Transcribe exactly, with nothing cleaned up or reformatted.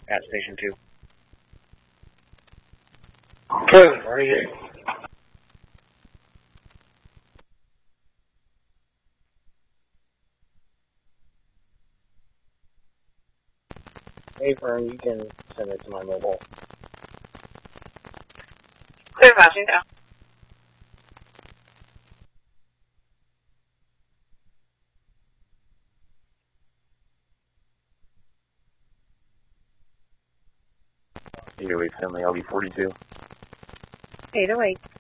At station two. Kevin, where are you? Hey, Fern, you can send it to my mobile. Clear Washington. eight oh eight Finley, L B forty-two. eight oh eight.